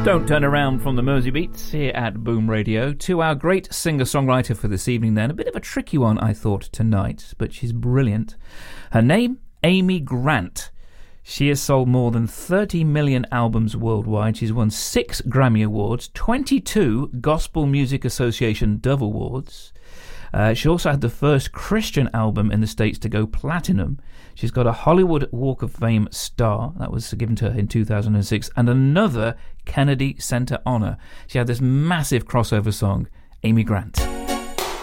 Don't turn around from the Mersey Beats here at Boom Radio to our great singer-songwriter for this evening then. A bit of a tricky one, I thought, tonight, but she's brilliant. Her name, Amy Grant. She has sold more than 30 million albums worldwide. She's won 6 Grammy Awards, 22 Gospel Music Association Dove Awards. She also had the first Christian album in the States to go platinum. She's got a Hollywood Walk of Fame star, that was given to her in 2006, and another Kennedy Center honor. She had this massive crossover song, Amy Grant.